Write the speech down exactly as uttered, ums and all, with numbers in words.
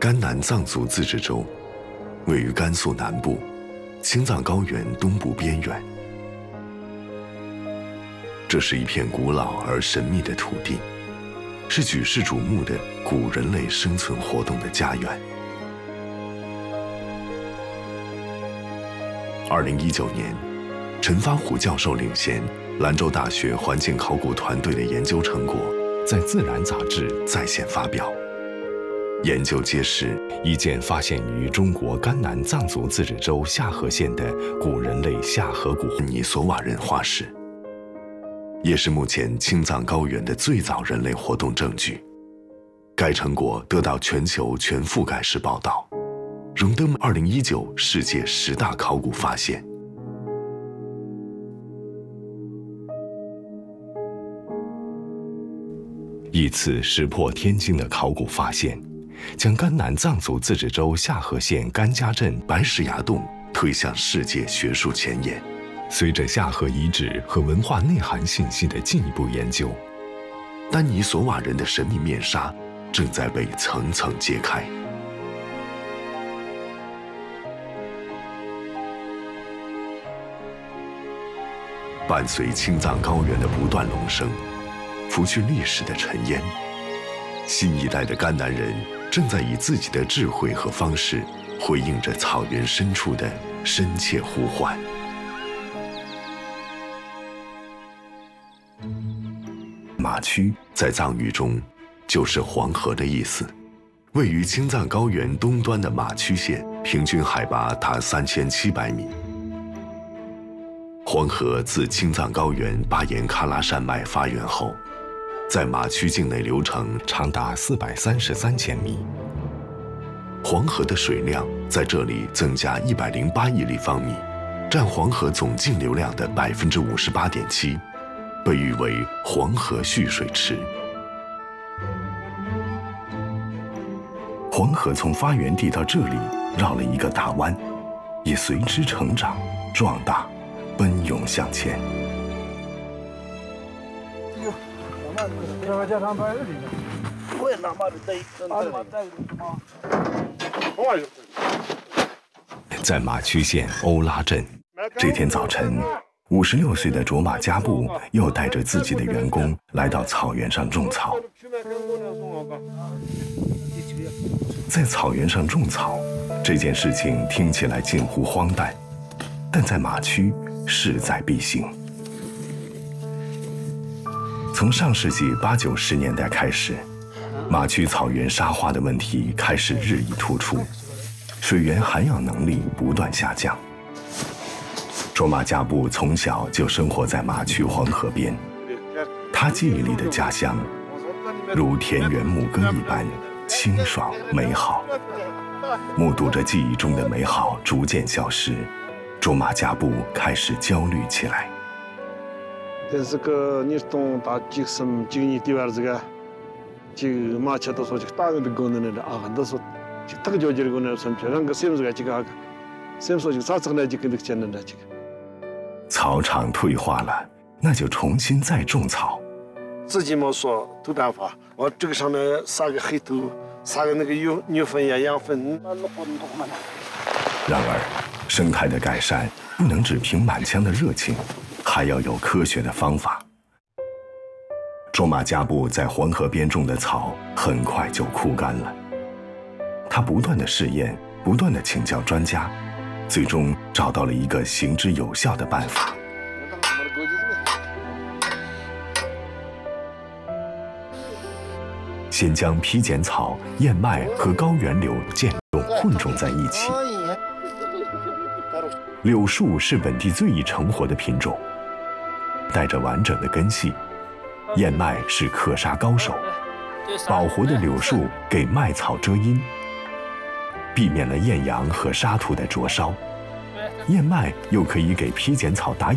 甘南藏族自治州位于甘肃南部，青藏高原东部边缘。这是一片古老而神秘的土地，是举世瞩目的古人类生存活动的家园。二零一九年，陈发虎教授领衔兰州大学环境考古团队的研究成果在《自然》杂志在线发表。研究揭示，一件发现于中国甘南藏族自治州夏河县的古人类下颌骨尼索瓦人化石，也是目前青藏高原的最早人类活动证据。该成果得到全球全覆盖式报道，荣登二零一九世界十大考古发现。一次石破天惊的考古发现，将甘南藏族自治州下河县甘家镇白石崖洞推向世界学术前沿。随着下河遗址和文化内涵信息的进一步研究，丹尼索瓦人的神秘面纱正在被层层揭开。伴随青藏高原的不断隆升，拂去历史的尘烟，新一代的甘南人正在以自己的智慧和方式回应着草原深处的深切呼唤。马区在藏语中就是黄河的意思。位于青藏高原东端的马区县，平均海拔达三千七百米。黄河自青藏高原巴颜喀拉山脉发源后，在马区境内流程长达四百三十三千米。黄河的水量在这里增加一百零八亿立方米，占黄河总径流量的百分之五十八点七，被誉为黄河蓄水池。黄河从发源地到这里绕了一个大弯，也随之成长、壮大、奔涌向前。在马区县欧拉镇，这天早晨，五十六岁的卓玛加布又带着自己的员工来到草原上种草。在草原上种草这件事情听起来近乎荒诞，但在马区势在必行。从上世纪八九十年代开始，马区草原沙化的问题开始日益突出，水源涵养能力不断下降。卓玛加布从小就生活在马区黄河边，他记忆里的家乡如田园牧歌一般清爽美好。目睹着记忆中的美好逐渐消失，卓玛加布开始焦虑起来。 그래서 그 니스통 다 지금 지금이 디와르즈가 지금 마차도 소식 땅을 거는 아 간다서 딱 조절고는 선표랑 그 셈스가 지금 셈스 지금 사석나 지금 늦잖는다 지금 草场退化了，那就重新再种草。 自己没说没办法，我这个上面撒个黑土，撒个那个牛牛粪呀、羊粪。 然而，生态的改善不能只凭满腔的热情，还要有科学的方法。卓玛加布在黄河边种的草很快就枯干了，他不断的试验，不断的请教专家，最终找到了一个行之有效的办法。先将披剪草、燕麦和高原柳间种混种在一起。柳树是本地最易成活的品种，带着完整的根系。燕麦是克沙高手，饱活的柳树给麦草遮阴，避免了艳阳和沙土的灼烧。燕麦又可以给披剪草打